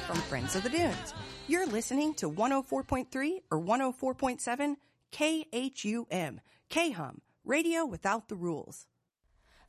from Friends of the Dunes. You're listening to 104.3 or 104.7 KHUM, KHUM, Radio Without the Rules.